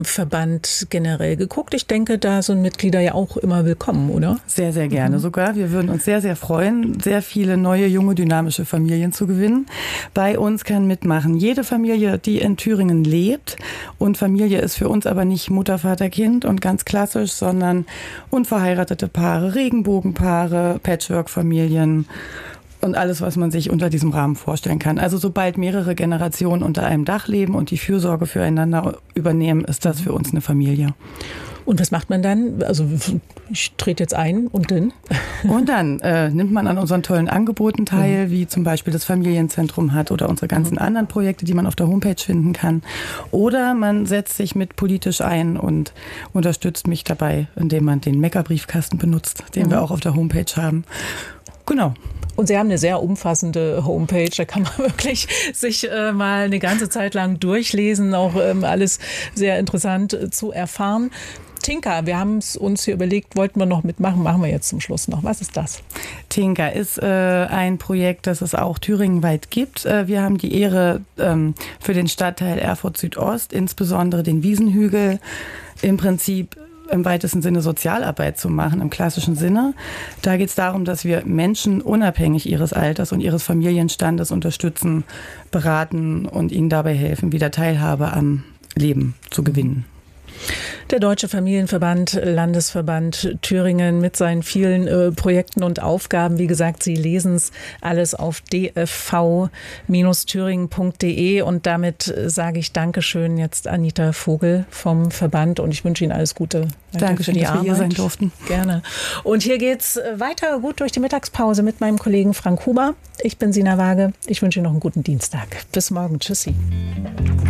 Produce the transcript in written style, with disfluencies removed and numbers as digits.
Verband generell geguckt? Ich denke, da sind Mitglieder ja auch immer willkommen, oder? Sehr, sehr gerne sogar. Wir würden uns sehr, sehr freuen, sehr viele neue, junge, dynamische Familien zu gewinnen. Bei uns kann mitmachen jede Familie, die in Thüringen lebt. Und Familie ist für uns aber nicht Mutter, Vater, Kind und ganz klassisch, sondern unverheiratete Paare, Regenbogenpaare, Patchwork-Familien und alles, was man sich unter diesem Rahmen vorstellen kann. Also sobald mehrere Generationen unter einem Dach leben und die Fürsorge füreinander übernehmen, ist das für uns eine Familie. Und was macht man dann? Also ich trete jetzt ein und dann? Und dann nimmt man an unseren tollen Angeboten teil, wie zum Beispiel das Familienzentrum hat oder unsere ganzen anderen Projekte, die man auf der Homepage finden kann. Oder man setzt sich mit politisch ein und unterstützt mich dabei, indem man den Meckerbriefkasten benutzt, den wir auch auf der Homepage haben. Genau. Und Sie haben eine sehr umfassende Homepage, da kann man wirklich sich mal eine ganze Zeit lang durchlesen, auch alles sehr interessant zu erfahren. Tinka, wir haben es uns hier überlegt, wollten wir noch mitmachen, machen wir jetzt zum Schluss noch. Was ist das? Tinka ist ein Projekt, das es auch thüringenweit gibt. Wir haben die Ehre, für den Stadtteil Erfurt Südost, insbesondere den Wiesenhügel, im Prinzip im weitesten Sinne Sozialarbeit zu machen, im klassischen Sinne. Da geht es darum, dass wir Menschen unabhängig ihres Alters und ihres Familienstandes unterstützen, beraten und ihnen dabei helfen, wieder Teilhabe am Leben zu gewinnen. Der Deutsche Familienverband, Landesverband Thüringen mit seinen vielen Projekten und Aufgaben. Wie gesagt, Sie lesen es alles auf dfv-thüringen.de und damit sage ich Dankeschön jetzt Anita Vogel vom Verband und ich wünsche Ihnen alles Gute. Danke für die Arbeit. Dass wir hier sein durften. Gerne. Und hier geht's weiter gut durch die Mittagspause mit meinem Kollegen Frank Huber. Ich bin Sina Waage. Ich wünsche Ihnen noch einen guten Dienstag. Bis morgen. Tschüssi.